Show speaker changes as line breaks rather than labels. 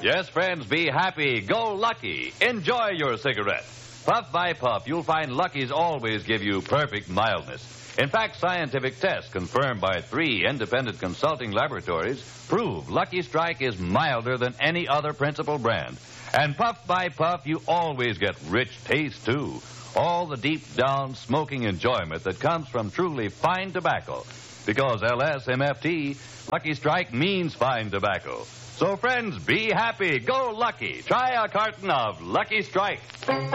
Yes, friends, be happy. Go Lucky. Enjoy your cigarette. Puff by puff, you'll find Lucky's always give you perfect mildness. In fact, scientific tests confirmed by 3 independent consulting laboratories prove Lucky Strike is milder than any other principal brand. And puff by puff, you always get rich taste, too. All the deep-down smoking enjoyment that comes from truly fine tobacco. Because LSMFT, Lucky Strike means fine tobacco. So, friends, be happy. Go Lucky. Try a carton of Lucky Strike.